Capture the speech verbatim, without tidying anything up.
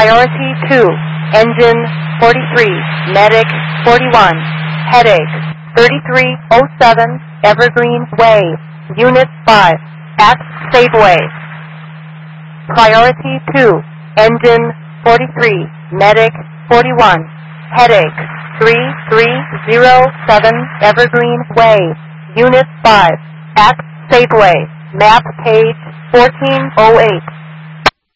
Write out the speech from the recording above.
Priority two, engine forty-three, medic forty-one, headache thirty-three oh seven, Evergreen Way, Unit five, at Safeway. Priority two, engine forty-three, medic forty-one, headache three three oh seven, Evergreen Way, Unit five, at Safeway. Map page fourteen oh eight.